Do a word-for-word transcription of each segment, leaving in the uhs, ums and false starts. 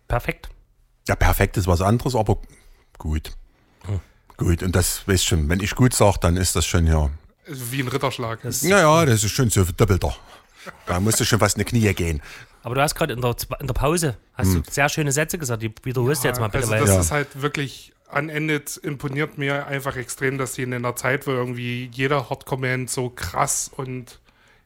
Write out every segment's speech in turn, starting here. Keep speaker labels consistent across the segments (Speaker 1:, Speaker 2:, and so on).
Speaker 1: perfekt.
Speaker 2: Ja, perfekt ist was anderes, aber gut. Hm. Gut, und das, weißt schon, wenn ich gut sage, dann ist das schon ja...
Speaker 3: Wie ein Ritterschlag.
Speaker 2: Naja, das ist schon so doppelter. Da musst du schon fast in die Knie gehen.
Speaker 1: Aber du hast gerade in der, in der Pause hast hm. du sehr schöne Sätze gesagt, die wiederholst du
Speaker 3: ja,
Speaker 1: jetzt mal bitte.
Speaker 3: Also
Speaker 1: weil
Speaker 3: das
Speaker 1: ja.
Speaker 3: ist halt wirklich, an Ende imponiert mir einfach extrem, dass sie in einer Zeit, wo irgendwie jeder Hardcore-Band so krass und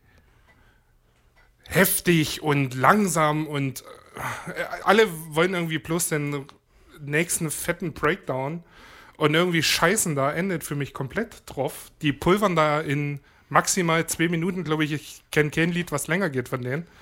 Speaker 3: heftig und langsam und äh, alle wollen irgendwie bloß den nächsten fetten Breakdown und irgendwie scheißen da, endet für mich komplett drauf. Die pulvern da in maximal zwei Minuten, glaube ich, ich kenne kein Lied, was länger geht von denen.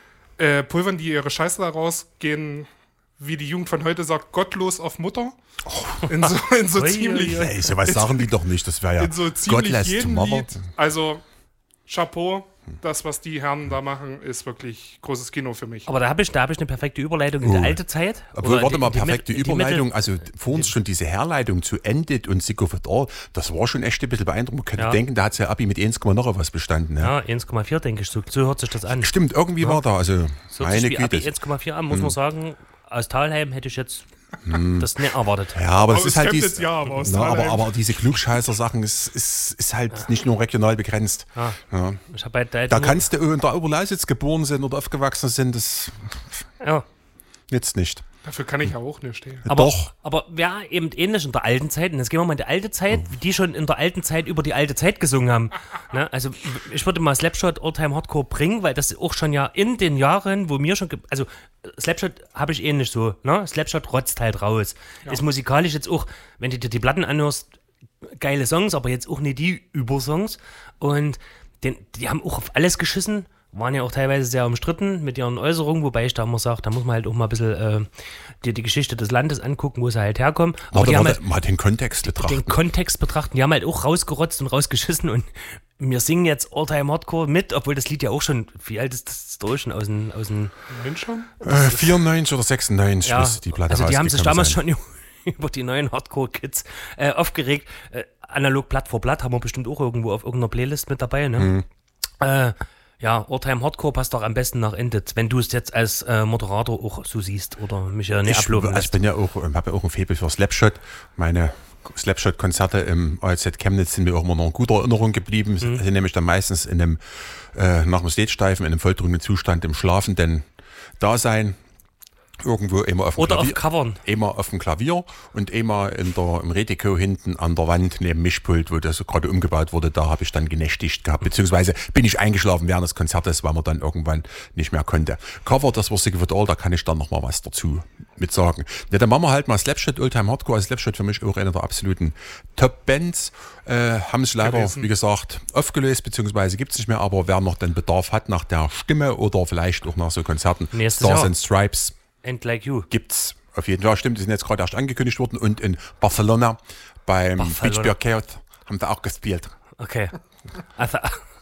Speaker 3: Äh, pulvern die ihre Scheiße da raus, gehen, wie die Jugend von heute sagt, gottlos auf Mutter. Oh. In so, in so ziemlich...
Speaker 2: Ey, sowas sagen die doch nicht, das wäre ja
Speaker 3: in so ziemlich
Speaker 2: Godless
Speaker 3: jedem
Speaker 2: Tomorrow.
Speaker 3: Lied. Also, Chapeau, das, was die Herren da machen, ist wirklich großes Kino für mich.
Speaker 1: Aber da habe ich, hab ich eine perfekte Überleitung in oh. die alte Zeit.
Speaker 2: Obwohl, warte mal,
Speaker 1: die, die
Speaker 2: perfekte
Speaker 1: Mit,
Speaker 2: Überleitung,
Speaker 1: die
Speaker 2: also vor uns schon diese Herleitung zu Ended und Sick of It All, das war schon echt ein bisschen beeindruckend. Man könnte ja. denken, da hat es ja Abi mit eins, noch was bestanden. Ja,
Speaker 1: ja eins Komma vier denke ich, so, so hört sich das an.
Speaker 2: Stimmt, irgendwie ja. war da, also
Speaker 1: so
Speaker 2: meine
Speaker 1: Güte. Abi eins Komma vier an, muss hm. man sagen, aus Talheim hätte ich jetzt hm. das nicht erwartet.
Speaker 2: Ja, aber es ist halt dies,
Speaker 3: ja, aber,
Speaker 2: na, aber, aber diese Klugscheißer-Sachen ist, ist, ist halt ja. nicht nur regional begrenzt.
Speaker 1: Ja.
Speaker 2: Ja.
Speaker 1: Ich hab halt da,
Speaker 2: da kannst du in der Oberlausitz geboren sind oder aufgewachsen sind, das
Speaker 1: ja.
Speaker 3: jetzt
Speaker 2: nicht.
Speaker 3: Dafür kann ich ja auch nicht stehen.
Speaker 1: Aber,
Speaker 2: Doch.
Speaker 1: Aber wer eben ähnlich in der alten Zeit, und jetzt gehen wir mal in die alte Zeit, wie die schon in der alten Zeit über die alte Zeit gesungen haben. Ne? Also ich würde mal Slapshot Oldtime Hardcore bringen, weil das auch schon ja in den Jahren, wo mir schon, ge- also Slapshot habe ich ähnlich so, ne? Slapshot rotzt halt raus. Ja. Ist musikalisch jetzt auch, wenn du dir die Platten anhörst, geile Songs, aber jetzt auch nicht die Übersongs. Und den, die haben auch auf alles geschissen. Waren ja auch teilweise sehr umstritten mit ihren Äußerungen, wobei ich da immer sage, da muss man halt auch mal ein bisschen äh, die, die Geschichte des Landes angucken, wo sie halt herkommen. Aber
Speaker 2: warte,
Speaker 1: die haben
Speaker 2: warte,
Speaker 1: halt,
Speaker 2: mal den Kontext betrachten.
Speaker 1: Den Kontext betrachten. Die haben halt auch rausgerotzt und rausgeschissen und wir singen jetzt All-Time Hardcore mit, obwohl das Lied ja auch schon, wie alt ist das durch schon aus dem... Aus dem
Speaker 3: schon?
Speaker 2: Äh, vierundneunzig oder sechsundneunzig
Speaker 1: ja,
Speaker 2: muss die Platte
Speaker 1: also die haben sich damals
Speaker 2: sein.
Speaker 1: schon über die neuen Hardcore-Kids äh, aufgeregt. Äh, analog Blatt vor Blatt haben wir bestimmt auch irgendwo auf irgendeiner Playlist mit dabei, ne? Mhm. Äh, Ja, All-Time Hardcore passt doch am besten nach Ended, wenn du es jetzt als äh, Moderator auch so siehst oder mich ja nicht abloben
Speaker 2: lässt. Ich bin ja auch, habe ja auch ein Faible für Slapshot. Meine Slapshot-Konzerte im A L Z Chemnitz sind mir auch immer noch in guter Erinnerung geblieben. Mhm. Sind nämlich dann meistens in einem, äh, nach dem Stage-Steifen, in einem volltrunken Zustand im schlafenden Dasein. Irgendwo immer auf dem
Speaker 1: Oder
Speaker 2: Klavier,
Speaker 1: auf Covern.
Speaker 2: Immer auf dem Klavier und immer in der, im Redeko hinten an der Wand neben Mischpult, wo das gerade umgebaut wurde, da habe ich dann genächtigt gehabt, beziehungsweise bin ich eingeschlafen während des Konzertes, weil man dann irgendwann nicht mehr konnte. Cover, das war Sick of It All, da kann ich dann noch mal was dazu mit sagen. Ja, dann machen wir halt mal Slapshot, Oldtime Hardcore, also Slapshot für mich auch eine der absoluten Top-Bands, äh, haben sich leider, gewesen. wie gesagt, aufgelöst, beziehungsweise gibt es nicht mehr, aber wer noch den Bedarf hat nach der Stimme oder vielleicht auch nach so Konzerten,
Speaker 1: Nächstes
Speaker 2: Stars
Speaker 1: Jahr.
Speaker 2: and Stripes,
Speaker 1: And Like You.
Speaker 2: Gibt's auf jeden Fall. Stimmt, die sind jetzt gerade erst angekündigt worden und in Barcelona beim Beach Beer Chaos haben da auch gespielt.
Speaker 1: Okay. Also,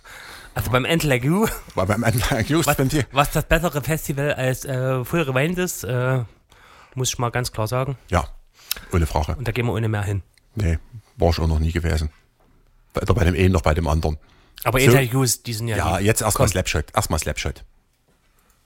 Speaker 1: also beim And Like You.
Speaker 2: War beim And Like You.
Speaker 1: Was, was das bessere Festival als äh, Full Rewind ist, äh, muss ich mal ganz klar sagen.
Speaker 2: Ja, ohne Frage.
Speaker 1: Und da gehen wir ohne mehr hin.
Speaker 2: Nee, war ich auch noch nie gewesen. Weder bei dem einen noch bei dem anderen.
Speaker 1: Aber
Speaker 2: so,
Speaker 1: And Like You, die sind ja...
Speaker 2: Ja, jetzt erstmal Slapshot. Erstmal Slapshot.